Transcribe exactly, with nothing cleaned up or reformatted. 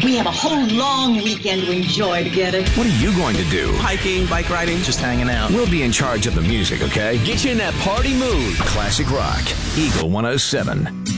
We have a whole long weekend to enjoy together. What are you going to do? Hiking, bike riding, just hanging out. We'll be in charge of the music, okay? Get you in that party mood. Classic Rock, Eagle one oh seven.